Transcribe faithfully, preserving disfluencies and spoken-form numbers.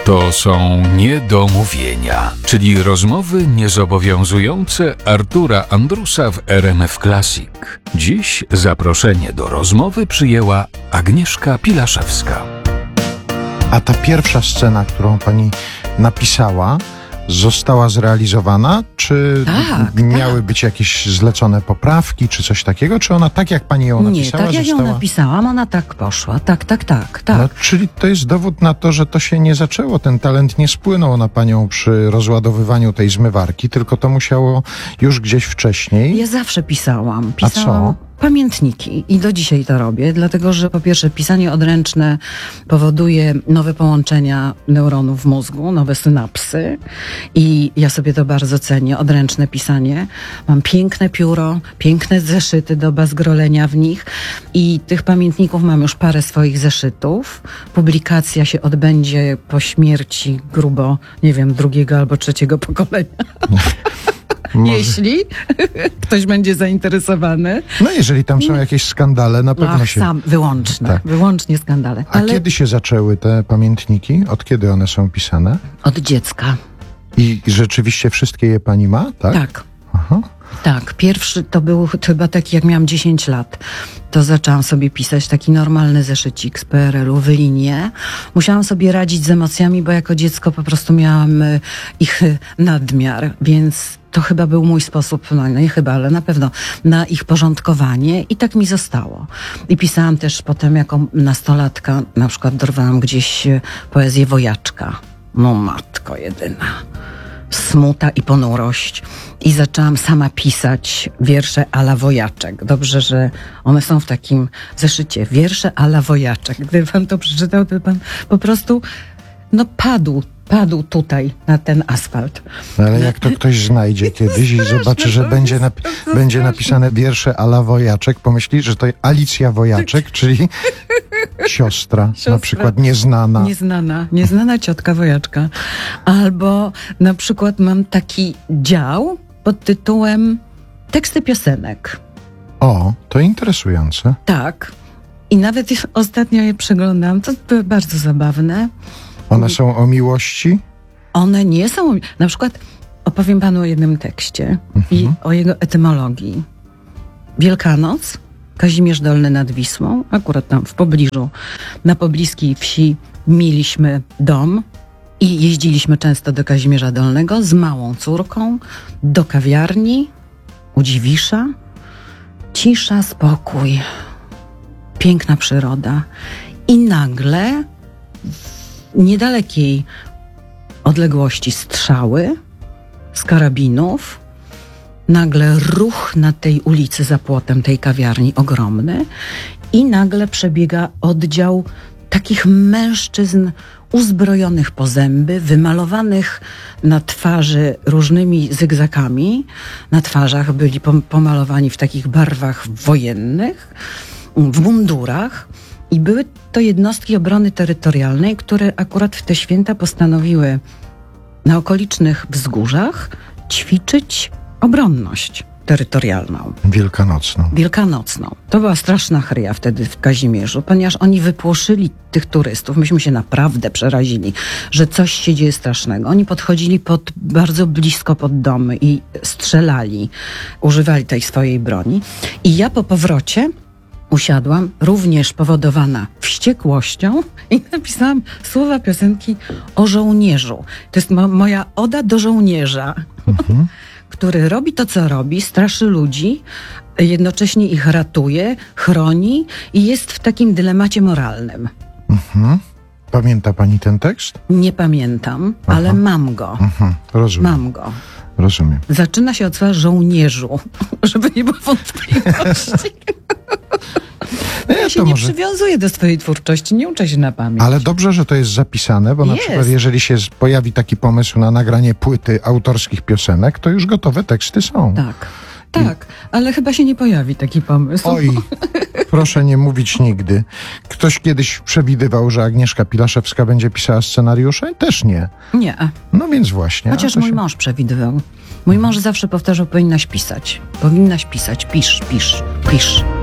To są niedomówienia, czyli rozmowy niezobowiązujące Artura Andrusa w R M F Classic. Dziś zaproszenie do rozmowy przyjęła Agnieszka Pilaszewska. A ta pierwsza scena, którą pani napisała, została zrealizowana? Czy tak, miały tak. być jakieś zlecone poprawki, czy coś takiego? Czy ona tak, jak pani ją Nie, napisała, tak jak została... ją napisałam, ona tak poszła. Tak, tak, tak, tak. No, czyli to jest dowód na to, że to się nie zaczęło, ten talent nie spłynął na panią przy rozładowywaniu tej zmywarki, tylko to musiało już gdzieś wcześniej. Ja zawsze pisałam. A Pisałam co? pamiętniki i do dzisiaj to robię, dlatego że po pierwsze pisanie odręczne powoduje nowe połączenia neuronów w mózgu, nowe synapsy i ja sobie to bardzo cenię, odręczne pisanie. Mam piękne pióro, piękne zeszyty do bazgrolenia w nich i tych pamiętników mam już parę swoich zeszytów. Publikacja się odbędzie po śmierci grubo, nie wiem, drugiego albo trzeciego pokolenia. Może... Jeśli ktoś będzie zainteresowany. No jeżeli tam są jakieś skandale, na pewno Ach, się... sam, wyłączne, Tak. wyłącznie skandale. A Ale kiedy się zaczęły te pamiętniki? Od kiedy one są pisane? od dziecka. I rzeczywiście wszystkie je pani ma, tak? Tak. Aha. Tak, pierwszy to był chyba taki, jak miałam dziesięć lat, to zaczęłam sobie pisać taki normalny zeszycik z P R L u w linie. Musiałam sobie radzić z emocjami, bo jako dziecko po prostu miałam y, ich y, nadmiar, więc to chyba był mój sposób, no nie chyba, ale na pewno, na ich porządkowanie i tak mi zostało. I pisałam też potem jako nastolatka, na przykład dorwałam gdzieś y, poezję Wojaczka. No matko jedyna. Smuta i ponurość. I zaczęłam sama pisać wiersze a la Wojaczek. Dobrze, że one są w takim zeszycie. Wiersze a la Wojaczek. Gdyby pan to przeczytał, to pan po prostu no padł, padł tutaj na ten asfalt. No ale jak to ktoś znajdzie kiedyś i zobaczy, że to będzie, jest- napi- to będzie straszne. napisane wiersze a la Wojaczek, pomyśli, że to Alicja Wojaczek, czyli siostra, na Siostra. przykład nieznana. Nieznana, nieznana ciotka Wojaczka. Albo na przykład mam taki dział pod tytułem Teksty piosenek. O, to interesujące. Tak. I nawet ostatnio je przeglądam. To były bardzo zabawne. One są o miłości? One nie są... Na przykład opowiem panu o jednym tekście i o jego etymologii. Wielkanoc, Kazimierz Dolny nad Wisłą, akurat tam w pobliżu, na pobliskiej wsi mieliśmy dom i jeździliśmy często do Kazimierza Dolnego z małą córką do kawiarni u Dziwisza. Cisza, spokój, piękna przyroda i nagle w niedalekiej odległości strzały z karabinów, nagle ruch na tej ulicy za płotem tej kawiarni ogromny i nagle przebiega oddział takich mężczyzn uzbrojonych po zęby, wymalowanych na twarzy różnymi zygzakami. Na twarzach byli pom- pomalowani w takich barwach wojennych, w mundurach. I były to jednostki obrony terytorialnej, które akurat w te święta postanowiły na okolicznych wzgórzach ćwiczyć obronność terytorialną, Wielkanocną. wielkanocną. To była straszna chryja wtedy w Kazimierzu, ponieważ oni wypłoszyli tych turystów. Myśmy się naprawdę przerazili, że coś się dzieje strasznego. Oni podchodzili pod, bardzo blisko pod domy i strzelali, używali tej swojej broni. I ja po powrocie usiadłam, również powodowana wściekłością i napisałam słowa piosenki o żołnierzu. To jest mo- moja oda do żołnierza, Mhm. który robi to, co robi, straszy ludzi, jednocześnie ich ratuje, chroni i jest w takim dylemacie moralnym. Mhm. Pamięta pani ten tekst? Nie pamiętam, Aha. ale mam go. Mhm. Rozumiem. Mam go. Rozumiem. Zaczyna się od słowa żołnierzu, żeby nie było wątpliwości. Nie, Ja się to nie może... przywiązuję do swojej twórczości, nie uczę się na pamięć. Ale dobrze, że to jest zapisane, bo na Jest. przykład jeżeli się z- pojawi taki pomysł na nagranie płyty autorskich piosenek, to już gotowe teksty są. Tak, tak, ale chyba się nie pojawi taki pomysł. Oj, proszę nie mówić nigdy. Ktoś kiedyś przewidywał, że Agnieszka Pilaszewska będzie pisała scenariusze? Też nie. Nie, No więc właśnie. a chociaż to mój się- mąż przewidywał. Mój mąż zawsze powtarzał, powinnaś pisać, powinnaś pisać, pisz, pisz, pisz.